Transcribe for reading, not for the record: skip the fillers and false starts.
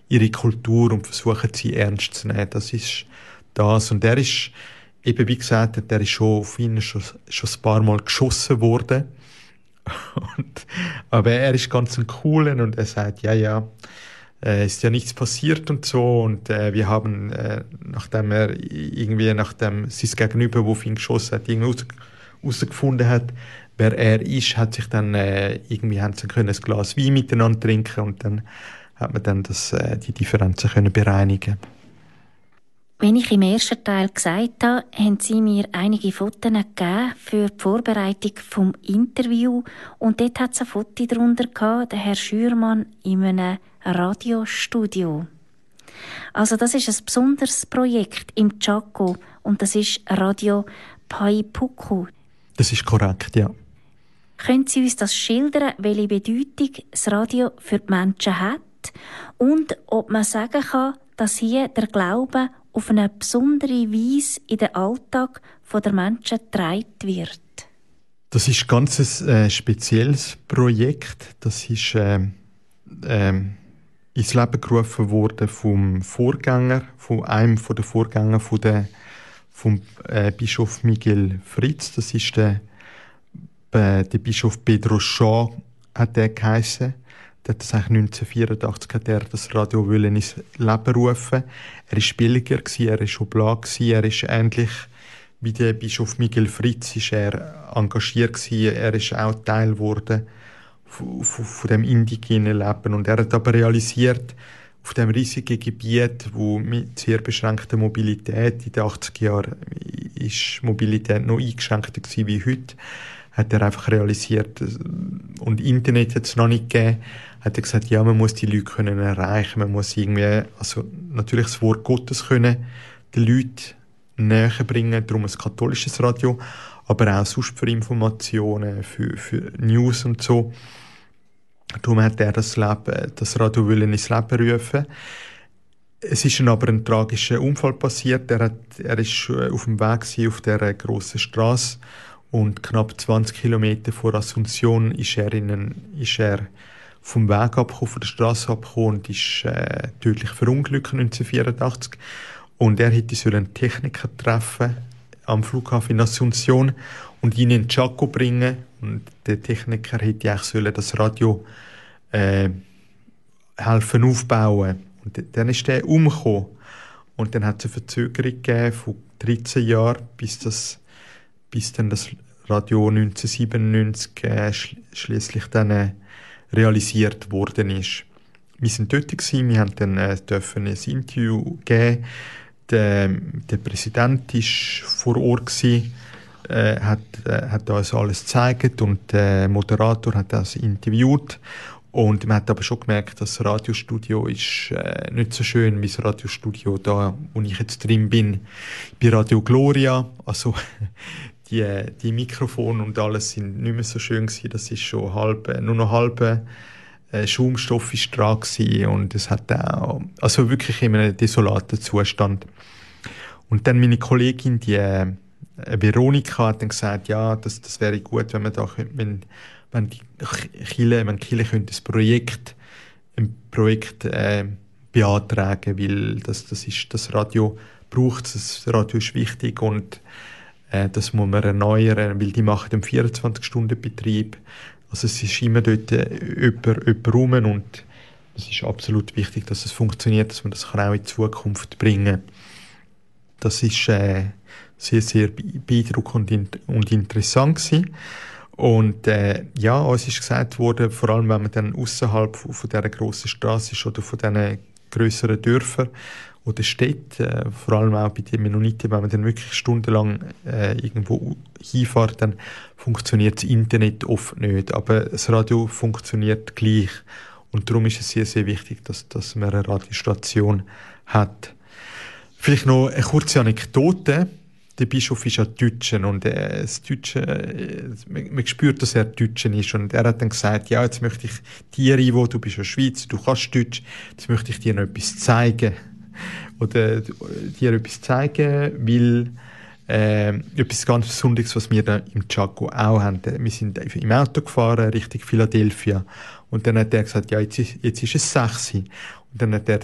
ihre Kultur und versuchen sie ernst zu nehmen. Das ist das. Und er ist, eben wie gesagt, der ist schon auf ihn schon ein paar Mal geschossen worden. Aber er ist ganz ein cooler und er sagt, ja, ist ja nichts passiert und so. Und wir haben, nachdem sein Gegenüber, wo auf ihn geschossen hat, irgendwie herausgefunden hat, wer er ist, hat sich dann irgendwie haben sie können ein Glas Wein miteinander trinken und dann hat man dann die Differenzen können bereinigen. Wenn ich im ersten Teil gesagt habe, haben Sie mir einige Fotos gegeben für die Vorbereitung vom Interview und dort hat es ein Foto darunter gehabt, der Herr Schürmann in einem Radiostudio. Also das ist ein besonderes Projekt im Chaco und das ist Radio Paipuku. Das ist korrekt, ja. Können Sie uns das schildern, welche Bedeutung das Radio für die Menschen hat und ob man sagen kann, dass hier der Glaube auf eine besondere Weise in den Alltag der Menschen getragen wird? Das ist ganz ein spezielles Projekt. Das ist ins Leben gerufen worden vom Vorgänger, von einem der Vorgänger vom Bischof Miguel Fritz. Das ist der Bischof Pedro Shaw, hat der geheissen. Der hat das eigentlich 1984 hat er das Radio wollen ins Leben rufen. Er war Belgier, er war Oblat, er ist ähnlich wie der Bischof Miguel Fritz ist er engagiert gewesen. Er ist auch Teil geworden von dem indigenen Leben. Und er hat aber realisiert, auf dem riesigen Gebiet, wo mit sehr beschränkter Mobilität, in den 80er Jahren ist Mobilität noch eingeschränkter gewesen wie heute, hat er einfach realisiert, und Internet hat es noch nicht gegeben, hat er gesagt, ja, man muss die Leute können erreichen, man muss irgendwie, also natürlich das Wort Gottes können den Leuten näher bringen, darum ein katholisches Radio, aber auch sonst für Informationen, für News und so. Darum hat er das Radio wollen ins Leben rufen. Es ist ihm aber ein tragischer Unfall passiert. Er ist auf dem Weg auf dieser grossen Strasse und knapp 20 Kilometer vor Asunción ist er vom Weg abgekommen, von der Strasse abgekommen und ist tödlich verunglückt 1984. Und er hätte einen Techniker treffen am Flughafen in Asunción und ihn in Chaco bringen. Und der Techniker hätte eigentlich das Radio helfen aufbauen. Und dann ist der umgekommen. Und dann hat es eine Verzögerung gegeben von 13 Jahren, bis dann das Radio 1997 schliesslich dann realisiert worden ist. Wir sind dort gewesen, wir haben dann dürfen ein Interview geben. Der Präsident war vor Ort gewesen, hat uns alles gezeigt und der Moderator hat das interviewt. Und man hat aber schon gemerkt, dass das Radiostudio ist nicht so schön wie das Radiostudio da, wo ich jetzt drin bin. Bei Radio Gloria, also die Mikrofone und alles sind nicht mehr so schön gewesen. Das ist schon nur noch halb Schaumstoff ist dran gewesen und es hat auch, also wirklich in einem desolaten Zustand. Und dann meine Kollegin, die Veronika, hat dann gesagt, ja, das wäre gut, wenn man da, wenn Kirche könnte ein Projekt beantragen, weil das Radio braucht, das Radio ist wichtig und das muss man erneuern, weil die machen einen 24-Stunden-Betrieb. Also es ist immer dort jemand rum und es ist absolut wichtig, dass es funktioniert, dass man das auch in die Zukunft bringen kann. Das ist sehr, sehr beeindruckend und interessant gewesen. Und uns ist gesagt worden, vor allem wenn man dann ausserhalb von dieser grossen Straße ist oder von diesen grösseren Dörfern oder Städten, vor allem auch bei den Mennoniten, wenn man dann wirklich stundenlang irgendwo hinfährt, dann funktioniert das Internet oft nicht. Aber das Radio funktioniert gleich. Und darum ist es sehr, sehr wichtig, dass man eine Radiostation hat. Vielleicht noch eine kurze Anekdote. Der Bischof ist ja Deutscher und das Deutsche, man spürt, dass er Deutscher ist. Und er hat dann gesagt, ja, jetzt möchte ich dir, Ivo, du bist ja Schweizer, du kannst Deutsch, jetzt möchte ich dir noch etwas zeigen. Oder dir etwas zeigen, weil etwas ganz Besonderes, was wir da im Chaco auch haben. Wir sind im Auto gefahren, Richtung Philadelphia. Und dann hat er gesagt, ja, jetzt ist es 6 Uhr. Und dann hat er